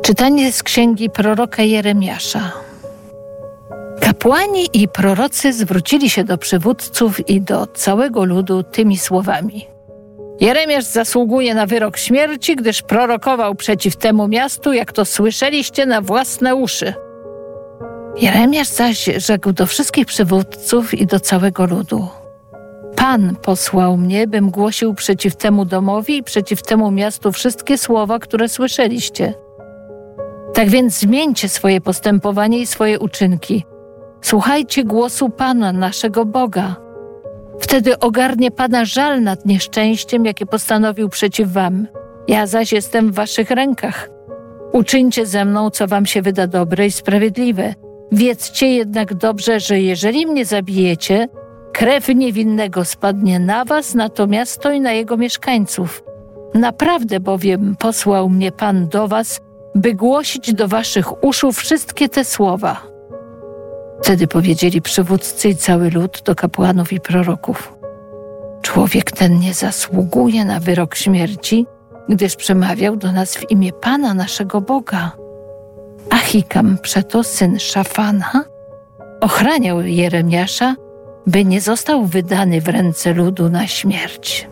Czytanie z księgi proroka Jeremiasza. Kapłani i prorocy zwrócili się do przywódców i do całego ludu tymi słowami. Jeremiasz zasługuje na wyrok śmierci, gdyż prorokował przeciw temu miastu, jak to słyszeliście na własne uszy. Jeremiasz zaś rzekł do wszystkich przywódców i do całego ludu. Pan posłał mnie, bym głosił przeciw temu domowi i przeciw temu miastu wszystkie słowa, które słyszeliście. Tak więc zmieńcie swoje postępowanie i swoje uczynki. Słuchajcie głosu Pana, naszego Boga. Wtedy ogarnie Pana żal nad nieszczęściem, jakie postanowił przeciw wam. Ja zaś jestem w waszych rękach. Uczyńcie ze mną, co wam się wyda dobre i sprawiedliwe. Wiedzcie jednak dobrze, że jeżeli mnie zabijecie, krew niewinnego spadnie na was, na to miasto i na jego mieszkańców. Naprawdę bowiem posłał mnie Pan do was, by głosić do waszych uszu wszystkie te słowa. Wtedy powiedzieli przywódcy i cały lud do kapłanów i proroków. Człowiek ten nie zasługuje na wyrok śmierci, gdyż przemawiał do nas w imię Pana naszego Boga. Ahikam przeto, syn Szafana, ochraniał Jeremiasza, by nie został wydany w ręce ludu na śmierć.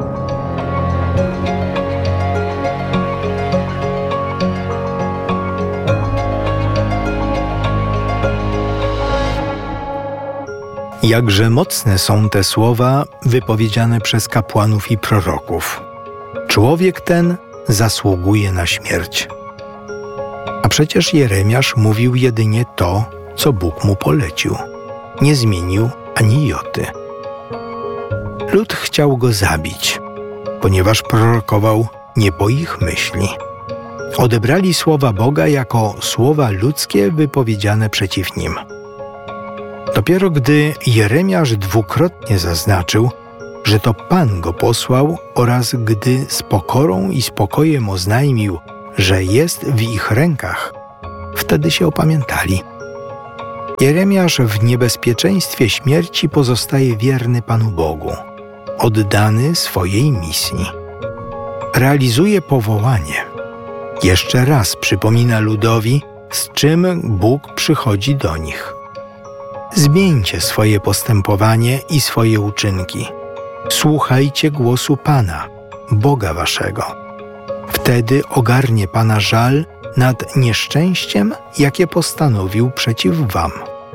Jakże mocne są te słowa wypowiedziane przez kapłanów i proroków. Człowiek ten zasługuje na śmierć. A przecież Jeremiasz mówił jedynie to, co Bóg mu polecił. Nie zmienił ani joty. Lud chciał go zabić, ponieważ prorokował nie po ich myśli. Odebrali słowa Boga jako słowa ludzkie wypowiedziane przeciw nim. Dopiero gdy Jeremiasz dwukrotnie zaznaczył, że to Pan go posłał oraz gdy z pokorą i spokojem oznajmił, że jest w ich rękach, wtedy się opamiętali. Jeremiasz w niebezpieczeństwie śmierci pozostaje wierny Panu Bogu, oddany swojej misji. Realizuje powołanie. Jeszcze raz przypomina ludowi, z czym Bóg przychodzi do nich. Zmieńcie swoje postępowanie i swoje uczynki. Słuchajcie głosu Pana, Boga waszego. Wtedy ogarnie Pana żal nad nieszczęściem, jakie postanowił przeciw wam.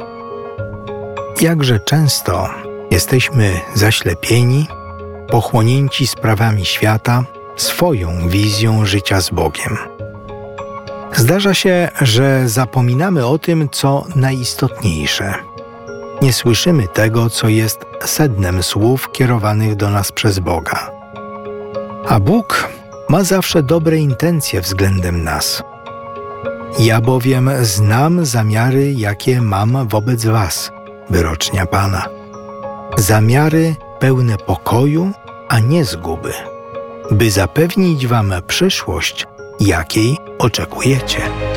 Jakże często jesteśmy zaślepieni, pochłonięci sprawami świata, swoją wizją życia z Bogiem. Zdarza się, że zapominamy o tym, co najistotniejsze. Nie słyszymy tego, co jest sednem słów kierowanych do nas przez Boga. A Bóg ma zawsze dobre intencje względem nas. Ja bowiem znam zamiary, jakie mam wobec was, wyrocznia Pana. Zamiary pełne pokoju, a nie zguby, by zapewnić wam przyszłość, jakiej oczekujecie.